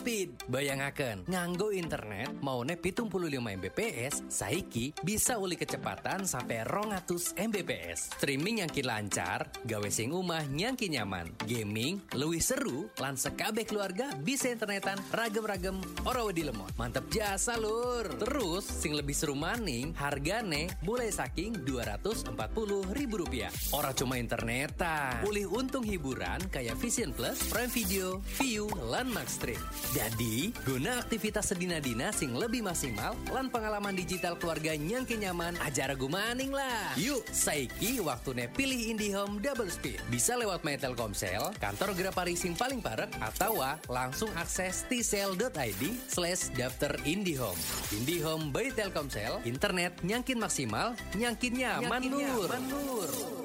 speed. Bayangaken, nganggo internet maune 75 Mbps, saiki bisa uli kecepatan sampai 200 Mbps. Streaming yang lancar, gawe sing umah nyangki nyaman. Gaming luwih seru, lan sekabeh keluarga bisa internetan ragem-ragem ora wedi lemot. Mantep jasa lur. Terus sing lebih seru maning, hargane mulai saking Rp240.000. Ora cuma internetan, ulih untung hiburan kayak Vision Plus, Prime Video, Viu, lan Maxstream. Jadi, guna aktivitas sedina-dina sing lebih maksimal, lan pengalaman digital keluarga nyangke nyaman, aja ragu maning lah. Yuk, saiki waktune pilih IndiHome Double Speed. Bisa lewat My Telkomsel, kantor Grapari sing paling parek, atau langsung akses tsel.id/daftar IndiHome. IndiHome by Telkomsel, internet nyangkin maksimal, nyangkin nyaman lur.